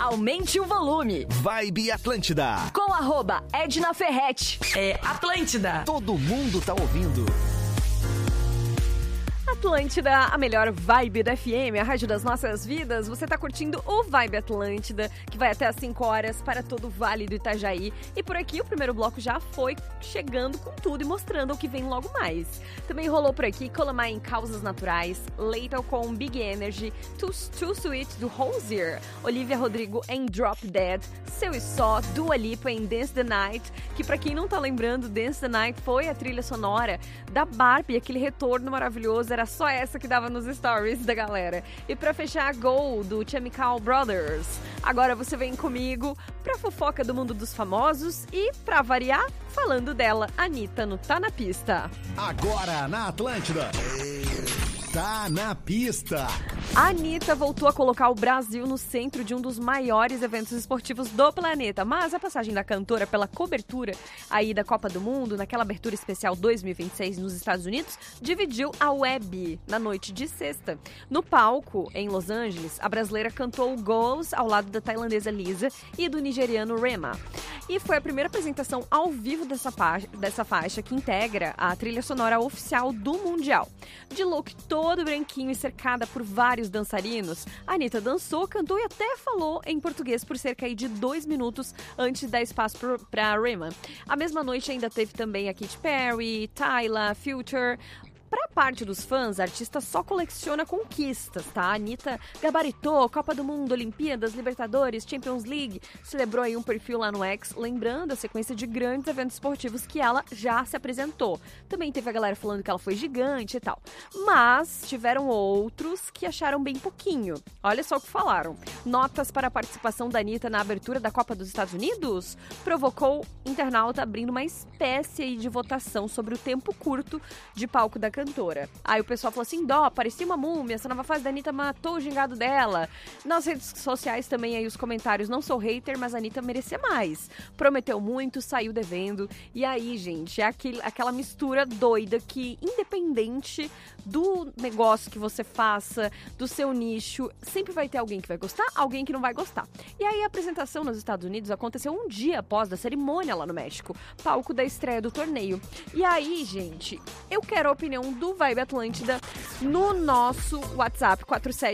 Aumente o volume. Vibe Atlântida. Com @Edna Ferretti. É Atlântida. Todo mundo tá ouvindo. Atlântida, a melhor vibe da FM, a rádio das nossas vidas. Você tá curtindo o Vibe Atlântida, que vai até às 5 horas para todo o Vale do Itajaí. E por aqui o primeiro bloco já foi chegando com tudo e mostrando o que vem logo mais. Também rolou por aqui Colomar em Causas Naturais, Leighton com Big Energy, Too Sweet do Hozier, Olivia Rodrigo em Drop Dead, Seu e Só, Dua Lipa em Dance the Night, que pra quem não tá lembrando, Dance the Night foi a trilha sonora da Barbie, aquele retorno maravilhoso, era só essa que dava nos stories da galera. E pra fechar, Go, do Chemical Brothers. Agora você vem comigo pra fofoca do mundo dos famosos e, pra variar, falando dela, Anitta no Tá Na Pista. Agora na Atlântida. Tá na pista. A Anitta voltou a colocar o Brasil no centro de um dos maiores eventos esportivos do planeta, mas a passagem da cantora pela cobertura aí da Copa do Mundo, naquela abertura especial 2026 nos Estados Unidos, dividiu a web na noite de sexta. No palco, em Los Angeles, a brasileira cantou Goals ao lado da tailandesa Lisa e do nigeriano Rema. E foi a primeira apresentação ao vivo dessa faixa que integra a trilha sonora oficial do Mundial. De look todo branquinho e cercada por vários dançarinos, a Anitta dançou, cantou e até falou em português por cerca de 2 minutos antes de dar espaço para Rema. A mesma noite ainda teve também a Katy Perry, Tyla, Future. Pra parte dos fãs, a artista só coleciona conquistas, tá? A Anitta gabaritou Copa do Mundo, Olimpíadas, Libertadores, Champions League, celebrou aí um perfil lá no X, lembrando a sequência de grandes eventos esportivos que ela já se apresentou. Também teve a galera falando que ela foi gigante e tal. Mas tiveram outros que acharam bem pouquinho. Olha só o que falaram. Notas para a participação da Anitta na abertura da Copa dos Estados Unidos provocou internauta abrindo uma espécie aí de votação sobre o tempo curto de palco da cantora. Aí o pessoal falou assim, parecia uma múmia, essa nova fase da Anitta matou o gingado dela. Nas redes sociais também aí os comentários, não sou hater, mas a Anitta merecia mais. Prometeu muito, saiu devendo. E aí, gente, é aquela mistura doida que, independente do negócio que você faça, do seu nicho, sempre vai ter alguém que vai gostar, alguém que não vai gostar. E aí a apresentação nos Estados Unidos aconteceu um dia após da cerimônia lá no México, palco da estreia do torneio. E aí, gente, eu quero a opinião do Vibe Atlântida no nosso WhatsApp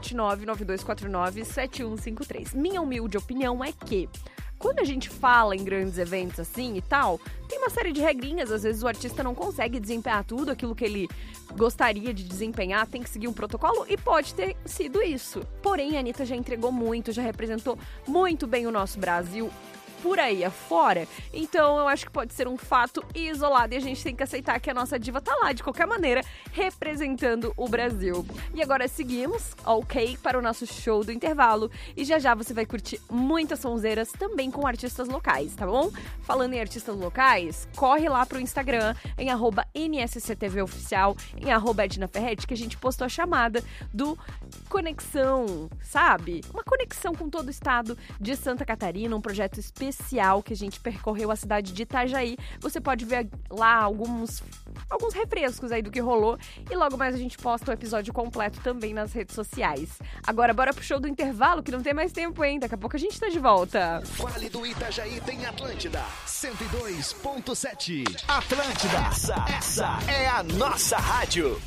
479-9249-7153. Minha humilde opinião é que quando a gente fala em grandes eventos assim e tal, tem uma série de regrinhas, às vezes o artista não consegue desempenhar tudo aquilo que ele gostaria de desempenhar, tem que seguir um protocolo e pode ter sido isso. Porém, a Anitta já entregou muito, já representou muito bem o nosso Brasil por aí afora, então eu acho que pode ser um fato isolado e a gente tem que aceitar que a nossa diva tá lá, de qualquer maneira, representando o Brasil. E agora seguimos, ok, para o nosso show do intervalo e já você vai curtir muitas sonzeiras também com artistas locais, tá bom? Falando em artistas locais, corre lá pro Instagram em @NSCTVOficial, em @EdnaFerretti, que a gente postou a chamada do Conexão, sabe? Uma conexão com todo o estado de Santa Catarina, um projeto especial que a gente percorreu a cidade de Itajaí. Você pode ver lá alguns refrescos aí do que rolou e logo mais a gente posta o episódio completo também nas redes sociais. Agora bora pro show do intervalo, que não tem mais tempo ainda, daqui a pouco a gente tá de volta. Vale do Itajaí tem Atlântida 102.7. Atlântida, essa é a nossa rádio.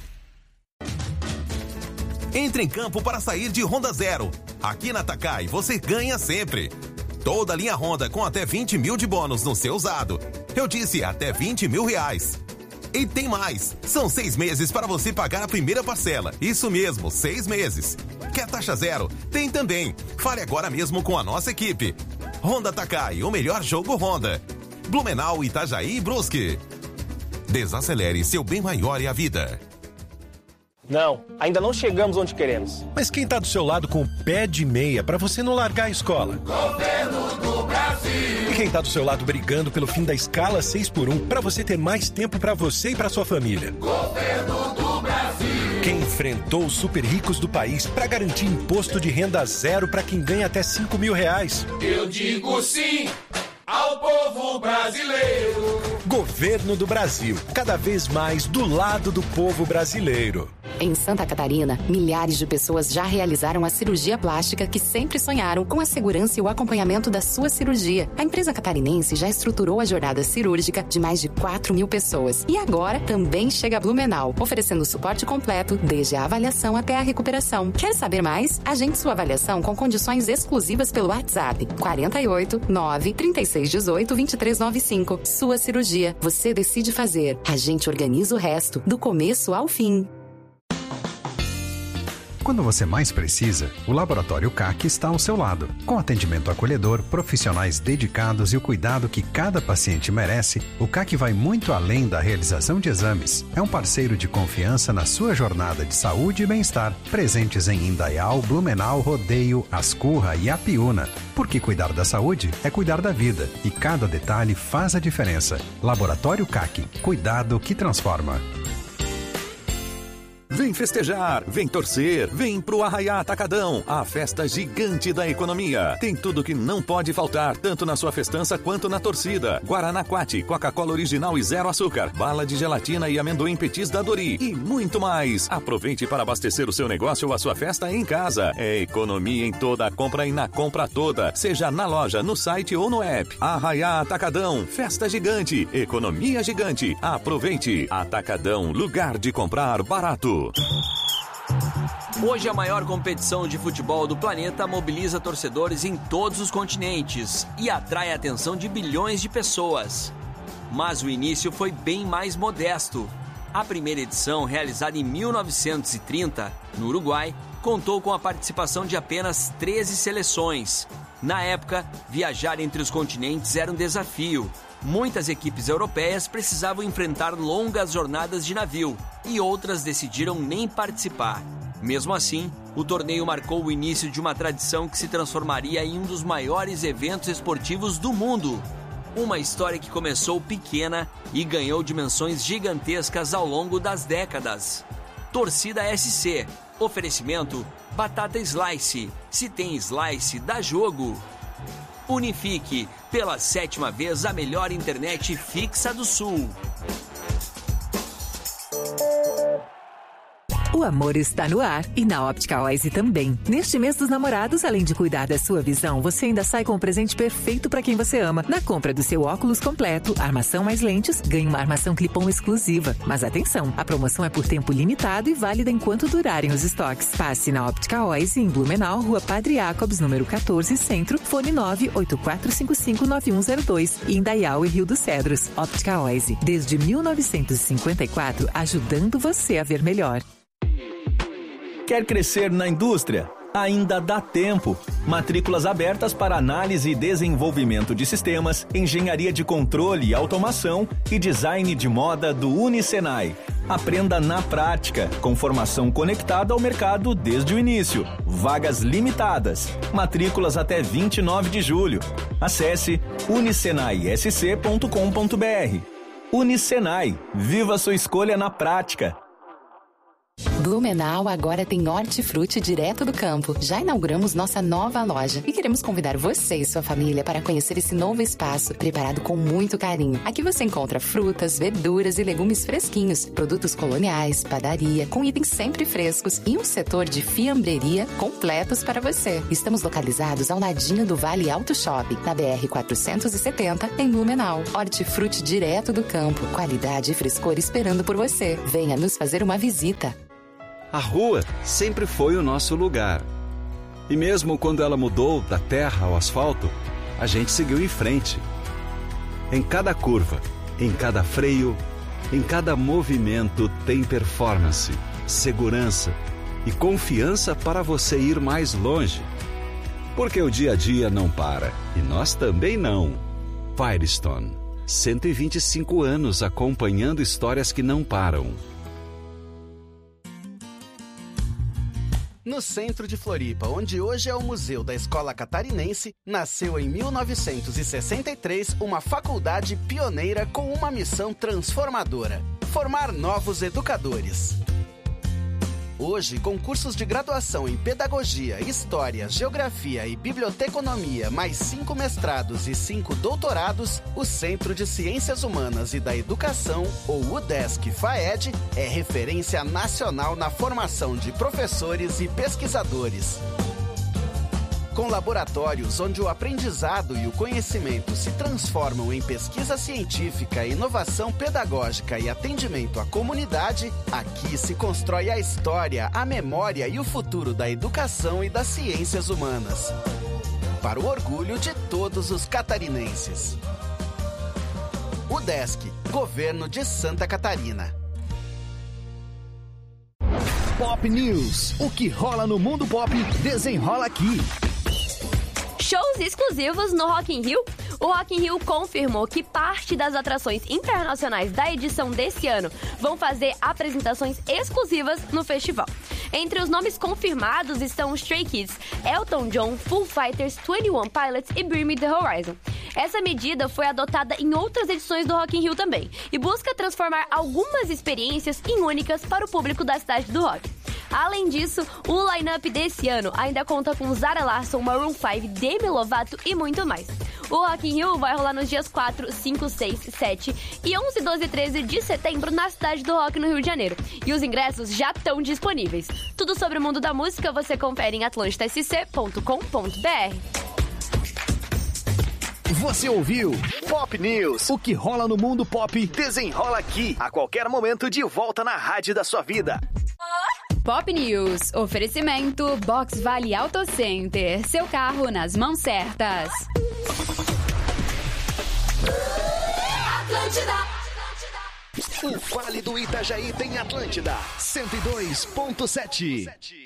Entre em campo para sair de Honda Zero. Aqui na Takai você ganha sempre. Toda linha Honda com até 20 mil de bônus no seu usado. Eu disse até 20 mil reais. E tem mais. São 6 meses para você pagar a primeira parcela. Isso mesmo, 6 meses. Quer taxa zero? Tem também. Fale agora mesmo com a nossa equipe. Honda Takai, o melhor jogo Honda. Blumenau, Itajaí e Brusque. Desacelere, seu bem maior é a vida. Não, ainda não chegamos onde queremos. Mas quem tá do seu lado com o pé de meia pra você não largar a escola? Governo do Brasil. E quem tá do seu lado brigando pelo fim da escala 6x1 pra você ter mais tempo pra você e pra sua família? Governo do Brasil. Quem enfrentou os super ricos do país pra garantir imposto de renda zero pra quem ganha até 5 mil reais? Eu digo sim ao povo brasileiro. Governo do Brasil, cada vez mais do lado do povo brasileiro. Em Santa Catarina, milhares de pessoas já realizaram a cirurgia plástica que sempre sonharam, com a segurança e o acompanhamento da sua cirurgia. A empresa catarinense já estruturou a jornada cirúrgica de mais de 4.000 pessoas. E agora também chega a Blumenau, oferecendo suporte completo, desde a avaliação até a recuperação. Quer saber mais? Agende sua avaliação com condições exclusivas pelo WhatsApp 48 9 36 18 23 95. Sua cirurgia, você decide fazer. A gente organiza o resto, do começo ao fim. Quando você mais precisa, o Laboratório CAC está ao seu lado. Com atendimento acolhedor, profissionais dedicados e o cuidado que cada paciente merece, o CAC vai muito além da realização de exames. É um parceiro de confiança na sua jornada de saúde e bem-estar. Presentes em Indaial, Blumenau, Rodeio, Ascurra e Apiúna. Porque cuidar da saúde é cuidar da vida. E cada detalhe faz a diferença. Laboratório CAC. Cuidado que transforma. Vem festejar, vem torcer, vem pro Arraiá Atacadão, a festa gigante da economia. Tem tudo que não pode faltar, tanto na sua festança quanto na torcida. Guaraná Quati, Coca-Cola original e zero açúcar, bala de gelatina e amendoim petis da Dori e muito mais. Aproveite para abastecer o seu negócio ou a sua festa em casa. É economia em toda a compra e na compra toda, seja na loja, no site ou no app. Arraiá Atacadão, festa gigante, economia gigante. Aproveite. Atacadão, lugar de comprar barato. Hoje a maior competição de futebol do planeta mobiliza torcedores em todos os continentes e atrai a atenção de bilhões de pessoas. Mas o início foi bem mais modesto. A primeira edição, realizada em 1930, no Uruguai, contou com a participação de apenas 13 seleções. Na época, viajar entre os continentes era um desafio. Muitas equipes europeias precisavam enfrentar longas jornadas de navio e outras decidiram nem participar. Mesmo assim, o torneio marcou o início de uma tradição que se transformaria em um dos maiores eventos esportivos do mundo. Uma história que começou pequena e ganhou dimensões gigantescas ao longo das décadas. Torcida SC. Oferecimento: batata slice. Se tem slice, dá jogo. Unifique, pela 7ª vez a melhor internet fixa do Sul. O amor está no ar e na Óptica Oise também. Neste mês dos namorados, além de cuidar da sua visão, você ainda sai com o presente perfeito para quem você ama. Na compra do seu óculos completo, armação mais lentes, ganhe uma armação clip-on exclusiva. Mas atenção, a promoção é por tempo limitado e válida enquanto durarem os estoques. Passe na Óptica Oise em Blumenau, Rua Padre Jacobs, número 14, Centro, fone 984559102 e Indaial e Rio dos Cedros. Óptica Oise, desde 1954, ajudando você a ver melhor. Quer crescer na indústria? Ainda dá tempo. Matrículas abertas para análise e desenvolvimento de sistemas, engenharia de controle e automação e design de moda do Unisenai. Aprenda na prática, com formação conectada ao mercado desde o início. Vagas limitadas. Matrículas até 29 de julho. Acesse unisenaisc.com.br. Unisenai. Viva sua escolha na prática. Blumenau agora tem hortifruti direto do campo. Já inauguramos nossa nova loja e queremos convidar você e sua família para conhecer esse novo espaço, preparado com muito carinho. Aqui você encontra frutas, verduras e legumes fresquinhos, produtos coloniais, padaria, com itens sempre frescos e um setor de fiambreria completos para você. Estamos localizados ao ladinho do Vale Auto Shopping, na BR 470, em Blumenau. Hortifruti direto do campo, qualidade e frescor esperando por você. Venha nos fazer uma visita. A rua sempre foi o nosso lugar. E mesmo quando ela mudou da terra ao asfalto, a gente seguiu em frente. Em cada curva, em cada freio, em cada movimento tem performance, segurança e confiança para você ir mais longe. Porque o dia a dia não para, e nós também não. Firestone, 125 anos acompanhando histórias que não param. No centro de Floripa, onde hoje é o Museu da Escola Catarinense, nasceu em 1963 uma faculdade pioneira com uma missão transformadora: formar novos educadores. Hoje, com cursos de graduação em Pedagogia, História, Geografia e Biblioteconomia, mais 5 mestrados e 5 doutorados, o Centro de Ciências Humanas e da Educação, ou UDESC-FAED, é referência nacional na formação de professores e pesquisadores. Com laboratórios onde o aprendizado e o conhecimento se transformam em pesquisa científica, inovação pedagógica e atendimento à comunidade, aqui se constrói a história, a memória e o futuro da educação e das ciências humanas. Para o orgulho de todos os catarinenses. UDESC, Governo de Santa Catarina. Pop News. O que rola no mundo pop, desenrola aqui. Shows exclusivos no Rock in Rio. O Rock in Rio confirmou que parte das atrações internacionais da edição desse ano vão fazer apresentações exclusivas no festival. Entre os nomes confirmados estão os Stray Kids, Elton John, Foo Fighters, 21 Pilots e Bring Me The Horizon. Essa medida foi adotada em outras edições do Rock in Rio também e busca transformar algumas experiências em únicas para o público da cidade do rock. Além disso, o line-up desse ano ainda conta com Zara Larsson, Maroon 5, Demi Lovato e muito mais. O Rock in Rio vai rolar nos dias 4, 5, 6, 7 e 11, 12 e 13 de setembro na cidade do rock no Rio de Janeiro. E os ingressos já estão disponíveis. Tudo sobre o mundo da música você confere em atlantidascc.com.br. Você ouviu Pop News. O que rola no mundo pop, desenrola aqui. A qualquer momento, de volta na rádio da sua vida. Pop News. Oferecimento Box Vale Auto Center. Seu carro nas mãos certas. Atlântida. O Vale do Itajaí tem Atlântida 102.7.